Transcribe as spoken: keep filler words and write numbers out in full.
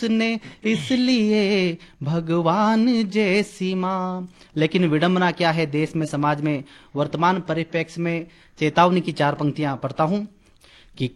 उसने इसलिए भगवान जैसी माँ। लेकिन विडंबना क्या है देश में, समाज में, वर्तमान परिप्रेक्ष्य में। चेतावनी की चार पंक्तियां पढ़ता हूं।